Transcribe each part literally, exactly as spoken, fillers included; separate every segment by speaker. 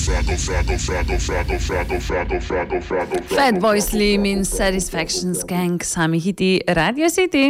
Speaker 1: Fatboy Slim in Satisfaction Gang, sami hiti Radio City.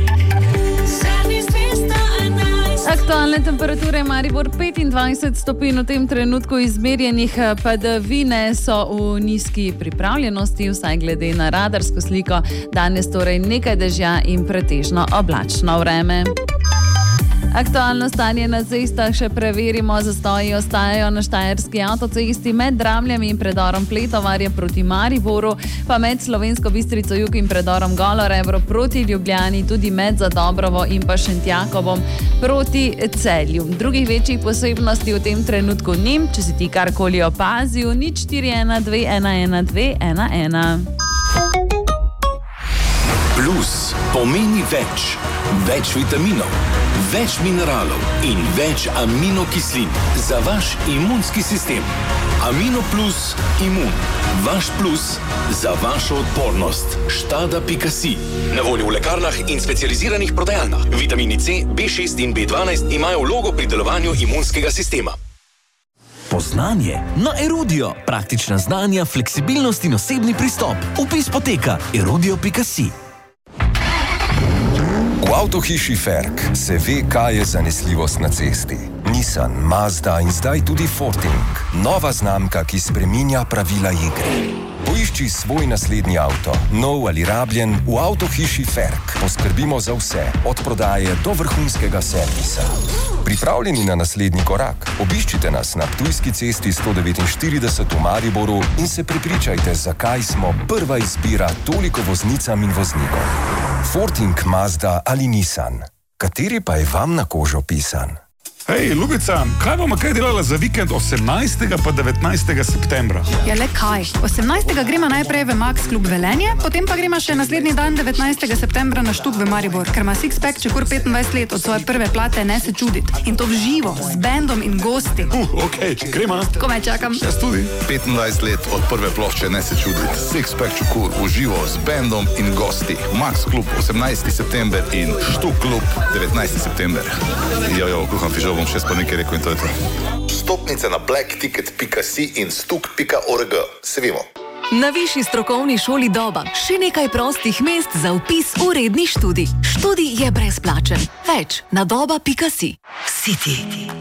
Speaker 1: Aktualne temperature Maribor petindvajset stopinj, v tem trenutku izmerjenih padavine so v nizki pripravljenosti, vsaj glede na radarsko sliko. Danes torej nekaj dežja in pretežno oblačno vreme. Aktualno stanje na cestah še preverimo. Zastoji ostajajo na štajerski avtocesti med Dramljem in predorom Pletovarje proti Mariboru, pa med Slovensko Bistrico jug in predorom Golo Rebro proti Ljubljani, tudi med Zadobrovo in pa Šentjakovom proti Celju. Drugih večjih posebnosti v tem trenutku ni, če si ti karkoli opazil, nič štiri ena dve ena ena dve ena ena.
Speaker 2: Plus pomeni več. Več vitaminov, več mineralov in več aminokislin za vaš imunski sistem. Amino plus imun. Vaš plus za vašo odpornost. Štada pika si. Na voljo v lekarnah in specializiranih prodajalnah. Vitamini C, B šest in B dvanajst imajo vlogo pri delovanju imunskega sistema.
Speaker 3: Poznanje na Erudio. Praktična znanja, fleksibilnost in osebni pristop. Vpis poteka erudio pika si.
Speaker 4: V avtohiši Ferk se ve, kaj je zanesljivost na cesti. Nissan, Mazda in zdaj tudi Forting. Nova znamka, ki spreminja pravila igre. Poišči svoj naslednji avto, nov ali rabljen, v avtohiši Ferk. Poskrbimo za vse, od prodaje do vrhunskega servisa. Pripravljeni na naslednji korak? Obiščite nas na Ptujski cesti sto devetinštirideset v Mariboru in se prepričajte, zakaj smo prva izbira toliko voznicam in voznikom. Forting, Mazda ali Nissan. Kateri pa je vam na kožo pisan?
Speaker 5: Hej, Ljubica, kaj bomo kaj delala za vikend osemnajstega pa devetnajstega septembra?
Speaker 6: Ja, le kaj. osemnajstega gremo najprej v Max klub Velenje, potem pa gremo še naslednji dan devetnajstega septembra na Štuk v Maribor, ker ima Sixpack čekur petindvajset let od svoje prve plate ne se čudit. In to v živo, z bendom in gosti.
Speaker 5: Uh, okej, okay, gremo.
Speaker 6: Komaj čakam.
Speaker 5: Jaz tudi.
Speaker 7: petindvajset let od prve plošče ne se čudit. Sixpack čekur v živo, z bendom in gosti. Max klub osemnajstega september in Štuk klub devetnajstega september. Jo, jo, kuham fižol. Bom še pa nekaj rekel in to je to.
Speaker 8: Stopnice na black ticket pika si in stuk pika org. Se vimo.
Speaker 9: Na Višji strokovni šoli Doba še nekaj prostih mest za vpis v redni študij. Študij je brezplačen. Več na doba pika si. City.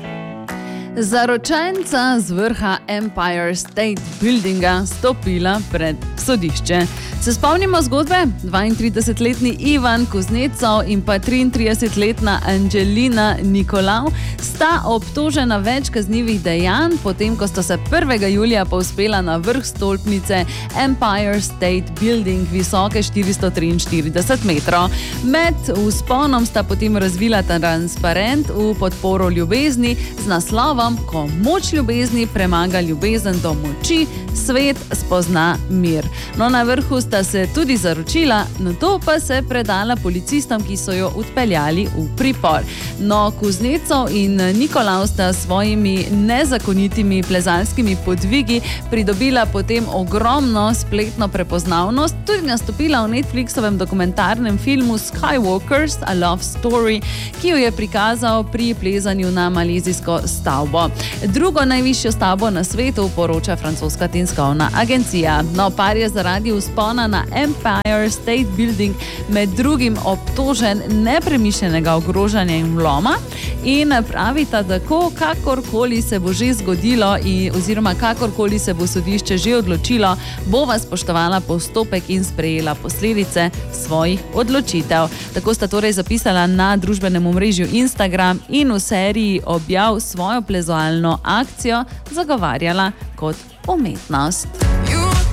Speaker 1: Zaročenca z vrha Empire State Buildinga stopila pred sodišče. Se spomnimo zgodbe? dvaintridesetletni Ivan Kuznecov in pa triintridesetletna Angelina Nikolau sta obtožena več kaznivih dejanj, potem ko sta se prvega julija povzpela na vrh stolpnice Empire State Building visoke štiristo triinštirideset metrov. Med vzponom sta potem razvila transparent v podporo ljubezni z naslovom Ko moč ljubezni premaga ljubezen do moči, svet spozna mir. No, na vrhu sta se tudi zaročila, nato pa se predala policistom, ki so jo odpeljali v pripor. No, Kuznecov in Nikolau sta svojimi nezakonitimi plezalskimi podvigi pridobila potem ogromno spletno prepoznavnost, tudi nastopila v Netflixovem dokumentarnem filmu Skywalkers, A Love Story, ki jo je prikazal pri plezanju na malezijsko stavbo. Drugo najvišjo stavbo na svetu, poroča francoska tiskovna agencija. No, par je zaradi vzpona na Empire State Building med drugim obtožen nepremišljenega ogrožanja in vloma in pravita tako, kakorkoli se bo že zgodilo in, oziroma kakorkoli se bo sodišče že odločilo, bova spoštovala postopek in sprejela posledice svojih odločitev. Tako sta torej zapisala na družbenem omrežju Instagram in v seriji objav svojo plezovalno akcijo zagovarjala kot umetnost.